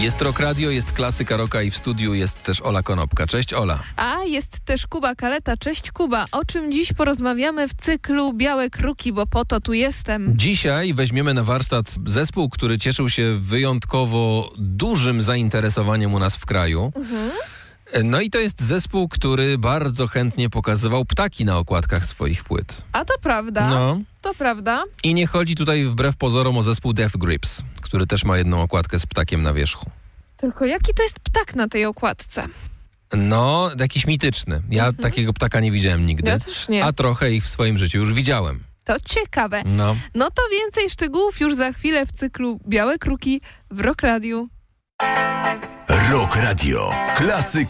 Jest Rock Radio, jest klasyka rocka i w studiu jest też Ola Konopka. Cześć Ola. A jest też Kuba Kaleta. Cześć Kuba. O czym dziś porozmawiamy w cyklu Białe Kruki, bo po to tu jestem. Dzisiaj weźmiemy na warsztat zespół, który cieszył się wyjątkowo dużym zainteresowaniem u nas w kraju. No i to jest zespół, który bardzo chętnie pokazywał ptaki na okładkach swoich płyt. A to prawda. No. To prawda. I nie chodzi tutaj wbrew pozorom o zespół Death Grips, który też ma jedną okładkę z ptakiem na wierzchu. Tylko jaki to jest ptak na tej okładce? No, jakiś mityczny. Ja takiego ptaka nie widziałem nigdy. Ja też nie. A trochę ich w swoim życiu już widziałem. To ciekawe. No. No to więcej szczegółów już za chwilę w cyklu Białe Kruki w Rock Radiu. Rock Radio. Klasyk